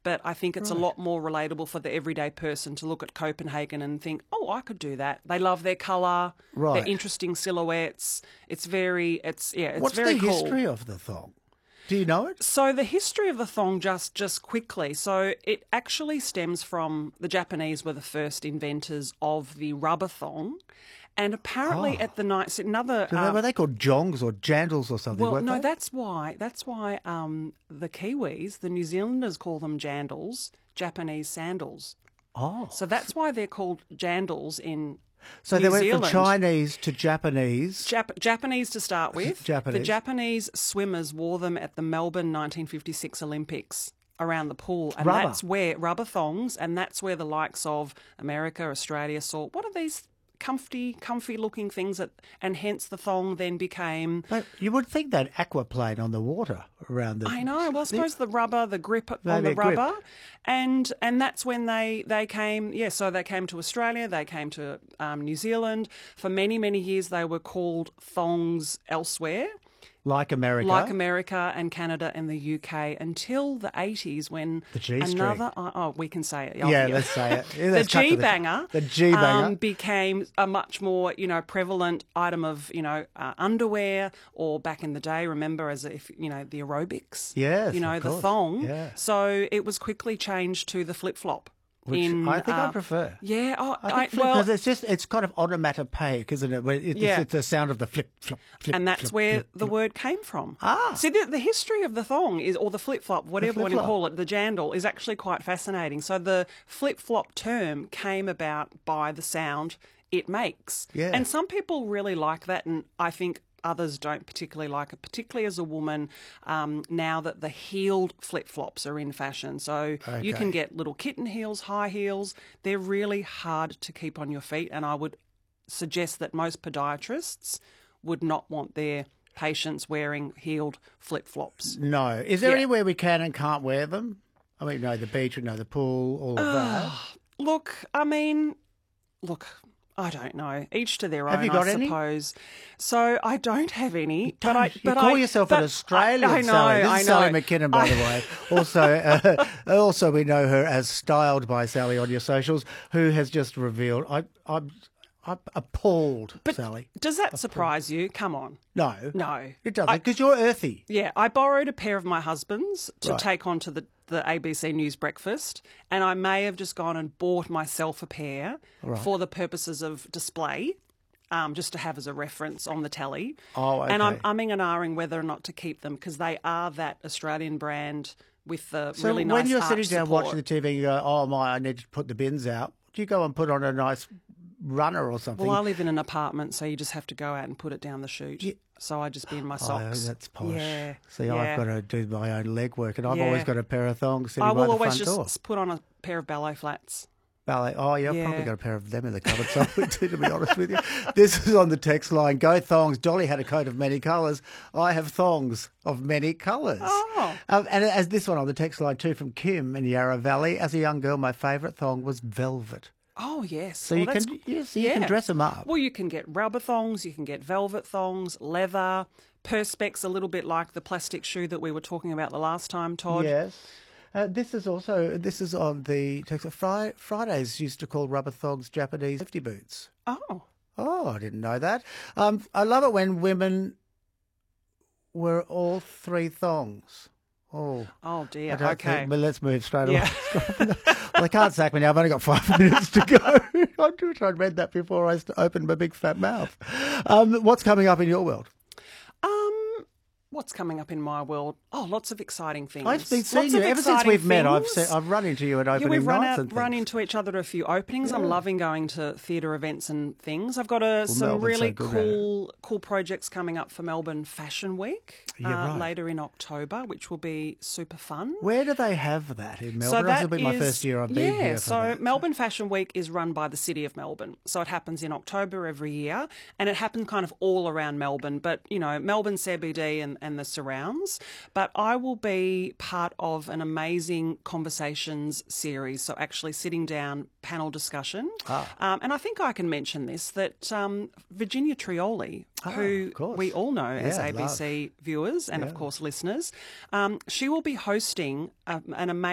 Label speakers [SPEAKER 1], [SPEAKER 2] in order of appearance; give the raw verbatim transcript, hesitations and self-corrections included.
[SPEAKER 1] but I think it's
[SPEAKER 2] Right.
[SPEAKER 1] a lot more relatable for the everyday person to look at Copenhagen and think, oh, I could do that. They love their colour,
[SPEAKER 2] Right.
[SPEAKER 1] their interesting silhouettes. It's very, it's yeah, it's
[SPEAKER 2] What's
[SPEAKER 1] very
[SPEAKER 2] the
[SPEAKER 1] cool.
[SPEAKER 2] history of the thong? Do you know it?
[SPEAKER 1] So the history of the thong, just just quickly, so it actually stems from the Japanese were the first inventors of the rubber thong, and apparently
[SPEAKER 2] Oh.
[SPEAKER 1] at the night, so another.
[SPEAKER 2] So they-
[SPEAKER 1] um,
[SPEAKER 2] were they called jongs or jandals or something?
[SPEAKER 1] well,
[SPEAKER 2] weren't
[SPEAKER 1] no,
[SPEAKER 2] they?
[SPEAKER 1] that's why that's why um, the Kiwis, the New Zealanders, call them jandals, Japanese sandals.
[SPEAKER 2] Oh,
[SPEAKER 1] So that's why they're called jandals in.
[SPEAKER 2] so
[SPEAKER 1] New
[SPEAKER 2] they went
[SPEAKER 1] Zealand.
[SPEAKER 2] from Chinese to Japanese.
[SPEAKER 1] Jap- Japanese to start with.
[SPEAKER 2] Japanese.
[SPEAKER 1] The Japanese swimmers wore them at the Melbourne nineteen fifty-six Olympics around the pool. And
[SPEAKER 2] Rubber.
[SPEAKER 1] that's where rubber thongs, and that's where the likes of America, Australia saw, what are these comfy, comfy looking things that, and hence the thong then became.
[SPEAKER 2] But you would think that aquaplane on the water around the.
[SPEAKER 1] I know. Well, I suppose the rubber, the grip on
[SPEAKER 2] Maybe
[SPEAKER 1] the
[SPEAKER 2] a grip.
[SPEAKER 1] rubber, and and that's when they they came. Yeah, so they came to Australia. They came to um, New Zealand. For many many years, they were called thongs elsewhere,
[SPEAKER 2] like America.
[SPEAKER 1] like America and Canada and the U K, until the eighties when
[SPEAKER 2] The G-string.
[SPEAKER 1] another. Oh, oh, we can say it. Oh,
[SPEAKER 2] Yeah, let's say it. Yeah,
[SPEAKER 1] the
[SPEAKER 2] let's cut to
[SPEAKER 1] G banger,
[SPEAKER 2] The G banger.
[SPEAKER 1] um, became a much more, you know, prevalent item of, you know, uh, underwear, or back in the day, remember, as if, you know, the aerobics.
[SPEAKER 2] Yes,
[SPEAKER 1] you know,
[SPEAKER 2] of
[SPEAKER 1] the
[SPEAKER 2] course.
[SPEAKER 1] thong.
[SPEAKER 2] Yeah.
[SPEAKER 1] So it was quickly changed to the flip flop.
[SPEAKER 2] Which
[SPEAKER 1] in,
[SPEAKER 2] I think
[SPEAKER 1] uh,
[SPEAKER 2] I prefer.
[SPEAKER 1] Yeah. Oh,
[SPEAKER 2] I
[SPEAKER 1] I,
[SPEAKER 2] think flip,
[SPEAKER 1] well,
[SPEAKER 2] because it's just it's kind of onomatopoeic, isn't it? Where It's,
[SPEAKER 1] Yeah.
[SPEAKER 2] it's the sound of the flip, flop, flip.
[SPEAKER 1] and that's
[SPEAKER 2] flip,
[SPEAKER 1] where
[SPEAKER 2] flip,
[SPEAKER 1] the
[SPEAKER 2] flip.
[SPEAKER 1] word came from.
[SPEAKER 2] Ah.
[SPEAKER 1] See, the, the history of the thong is, or the flip-flop, whatever you want to
[SPEAKER 2] flip-flop.
[SPEAKER 1] call it, the jandal, is actually quite fascinating. So the flip-flop term came about by the sound it makes.
[SPEAKER 2] Yeah.
[SPEAKER 1] And some people really like that, and I think others don't particularly like it, particularly as a woman, um, now that the heeled flip-flops are in fashion. So you
[SPEAKER 2] Okay.
[SPEAKER 1] can get little kitten heels, high heels. They're really hard to keep on your feet, and I would suggest that most podiatrists would not want their patients wearing heeled flip-flops.
[SPEAKER 2] No. Is there
[SPEAKER 1] Yeah.
[SPEAKER 2] anywhere we can and can't wear them? I mean, no, the beach, no, the pool, all of that.
[SPEAKER 1] Look, I mean, look, I don't know. Each to their
[SPEAKER 2] Have
[SPEAKER 1] own,
[SPEAKER 2] you got
[SPEAKER 1] I
[SPEAKER 2] any?
[SPEAKER 1] suppose. So I don't have any. But I,
[SPEAKER 2] You
[SPEAKER 1] but
[SPEAKER 2] call
[SPEAKER 1] I,
[SPEAKER 2] yourself
[SPEAKER 1] but
[SPEAKER 2] an Australian,
[SPEAKER 1] I, I know,
[SPEAKER 2] Sally. This
[SPEAKER 1] I
[SPEAKER 2] is
[SPEAKER 1] know.
[SPEAKER 2] Sally McKinnon, by the way. Also, uh, also we know her as Styled by Sally on your socials, who has just revealed. I, I'm, I'm appalled,
[SPEAKER 1] But
[SPEAKER 2] Sally.
[SPEAKER 1] does that surprise you? Come on.
[SPEAKER 2] No,
[SPEAKER 1] No.
[SPEAKER 2] it doesn't, because you're earthy.
[SPEAKER 1] Yeah, I borrowed a pair of my husband's to
[SPEAKER 2] Right.
[SPEAKER 1] take on to the, the A B C News breakfast, and I may have just gone and bought myself a pair for the purposes of display, um, just to have as a reference on the telly.
[SPEAKER 2] Oh,
[SPEAKER 1] And I'm
[SPEAKER 2] okay.
[SPEAKER 1] umming and ahhing whether or not to keep them, because they are that Australian brand with the
[SPEAKER 2] So
[SPEAKER 1] really
[SPEAKER 2] when
[SPEAKER 1] nice
[SPEAKER 2] you're
[SPEAKER 1] arch
[SPEAKER 2] sitting down
[SPEAKER 1] support.
[SPEAKER 2] watching the T V, you go, "Oh my, I need to put the bins out." Do you go and put on a nice runner or something?
[SPEAKER 1] Well, I live in an apartment, so you just have to go out and put it down the chute. So I just be in my
[SPEAKER 2] Oh,
[SPEAKER 1] socks.
[SPEAKER 2] that's posh.
[SPEAKER 1] Yeah.
[SPEAKER 2] See,
[SPEAKER 1] yeah.
[SPEAKER 2] I've got to do my own legwork, and I've
[SPEAKER 1] Yeah.
[SPEAKER 2] always got a pair of thongs sitting
[SPEAKER 1] I
[SPEAKER 2] by
[SPEAKER 1] will
[SPEAKER 2] the
[SPEAKER 1] always
[SPEAKER 2] front
[SPEAKER 1] just
[SPEAKER 2] door.
[SPEAKER 1] s- put on a pair of ballet flats.
[SPEAKER 2] Ballet. Oh, yeah, I've
[SPEAKER 1] Yeah.
[SPEAKER 2] probably got a pair of them in the cupboard somewhere too, to be honest with you. This is on the text line. Go thongs. Dolly had a coat of many colours. I have thongs of many colours.
[SPEAKER 1] Oh.
[SPEAKER 2] Um, and as this one on the text line too from Kim in Yarra Valley, as a young girl, my favourite thong was velvet.
[SPEAKER 1] Oh, yes.
[SPEAKER 2] So
[SPEAKER 1] Well,
[SPEAKER 2] you
[SPEAKER 1] that's-
[SPEAKER 2] can, yes, you can dress them up.
[SPEAKER 1] Well, you can get rubber thongs, you can get velvet thongs, leather, perspex, a little bit like the plastic shoe that we were talking about the last time, Todd.
[SPEAKER 2] Yes. Uh, this is also this is on the text. Fri- Fridays used to call rubber thongs Japanese safety boots.
[SPEAKER 1] Oh,
[SPEAKER 2] Oh, I didn't know that. Um, I love it when women were all three thongs. Oh,
[SPEAKER 1] oh dear.
[SPEAKER 2] I don't
[SPEAKER 1] Okay.
[SPEAKER 2] think, but let's move straight
[SPEAKER 1] Yeah.
[SPEAKER 2] along. Well, they can't sack me now. I've only got five minutes to go. I wish I'd read that before I st- opened my big fat mouth. Um, what's coming up in your world?
[SPEAKER 1] Um, what's coming up in my world? Oh, lots of exciting things.
[SPEAKER 2] I've been seeing
[SPEAKER 1] Lots
[SPEAKER 2] you
[SPEAKER 1] of
[SPEAKER 2] ever since
[SPEAKER 1] exciting
[SPEAKER 2] we've met. I've
[SPEAKER 1] things.
[SPEAKER 2] se- I've run into you at
[SPEAKER 1] Yeah,
[SPEAKER 2] opening
[SPEAKER 1] we've run
[SPEAKER 2] nights
[SPEAKER 1] out,
[SPEAKER 2] and things.
[SPEAKER 1] run into each other at a few openings. I'm loving going to theatre events and things. I've got a, some
[SPEAKER 2] Melbourne's
[SPEAKER 1] really
[SPEAKER 2] so good at
[SPEAKER 1] cool cool projects coming up for Melbourne Fashion Week
[SPEAKER 2] Yeah,
[SPEAKER 1] uh,
[SPEAKER 2] right.
[SPEAKER 1] later in October, which will be super fun.
[SPEAKER 2] Where do they have that in Melbourne?
[SPEAKER 1] So
[SPEAKER 2] This
[SPEAKER 1] that
[SPEAKER 2] will be my
[SPEAKER 1] is-
[SPEAKER 2] first year I've
[SPEAKER 1] yeah,
[SPEAKER 2] been here. For
[SPEAKER 1] so
[SPEAKER 2] that.
[SPEAKER 1] Melbourne Fashion Week is run by the City of Melbourne. So it happens in October every year, and it happens kind of all around Melbourne, but, you know, Melbourne C B D and, and the surrounds. But I will be part of an amazing conversations series, so actually sitting down, panel discussion.
[SPEAKER 2] Ah.
[SPEAKER 1] Um, and I think I can mention this, that um, Virginia Trioli, who
[SPEAKER 2] of course.
[SPEAKER 1] we all know as
[SPEAKER 2] Yeah,
[SPEAKER 1] A B C viewers and, of
[SPEAKER 2] Yeah.
[SPEAKER 1] course, listeners, um, she will be hosting a, an amazing